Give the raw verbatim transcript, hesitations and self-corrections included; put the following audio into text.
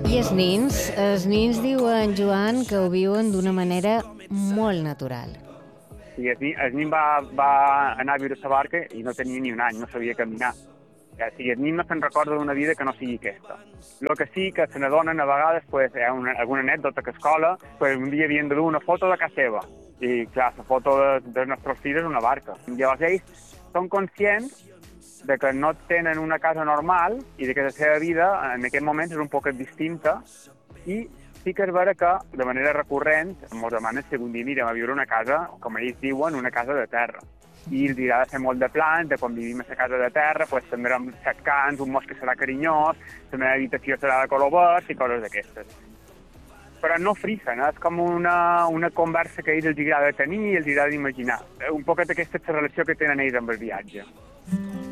I els nins? Els nins diuen, Joan, que ho viuen d'una manera molt natural. Sí, el nin, el nin va, va anar a viure a la barca i no tenia ni un any, no sabia caminar. O sigui, el nin no se'n recorda d'una vida que no sigui aquesta. El que sí que se n'adonen a vegades, pues, hi ha una, alguna anècdota que a escola, pues, un dia havien de dur una foto de casa seva. I, clar, la foto de, dels nostres fills és una barca. Llavors ells són conscients de que no tenen una casa normal i de que la seva vida en aquest moment és un poc distinta i sí que és vera que de manera recurrent ens demanen si algun dia anirem a viure una casa, com ells diuen, una casa de terra. I els dirà de fer molt de plans, de quan vivim a la casa de terra, pues, tindrem set cans, un mos que serà carinyós, la meva habitació serà de color verd i coses d'aquestes. Però no frisen, eh? És com una, una conversa que a ells els agrada tenir i els agrada imaginar. Un poc aquesta és la relació que tenen ells amb el viatge.